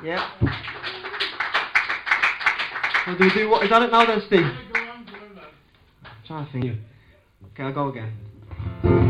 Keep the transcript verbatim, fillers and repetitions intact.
Yeah. Well, do we do what? Is that it now then, Steve? Yeah, go on, go on then. I'm trying to think. Okay, I'll go again.